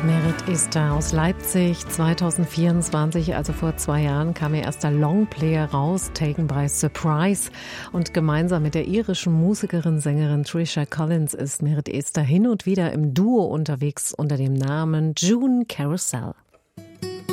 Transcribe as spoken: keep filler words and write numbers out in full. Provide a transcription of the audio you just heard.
Merit Esther aus Leipzig. zwanzig vierundzwanzig, also vor zwei Jahren, kam ihr erster Longplayer raus, Taken by Surprise. Und gemeinsam mit der irischen Musikerin, Sängerin Trisha Collins ist Merit Esther hin und wieder im Duo unterwegs unter dem Namen June Carousel.